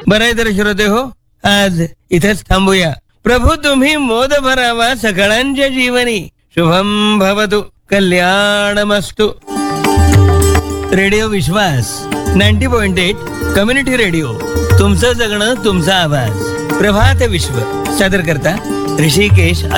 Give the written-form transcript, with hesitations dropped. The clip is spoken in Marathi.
बरं आहे तर श्रोते हो, आज इथेच थांबूया. प्रभू तुम्ही मोद भरावा सकळांच्या जीवनी. शुभम भवतु, कल्याणमस्तु. रेडिओ विश्वास 90.8 कम्युनिटी रेडिओ. तुमचं जगणं तुमचा आवाज. प्रभात विश्व सादर करता ऋषिकेश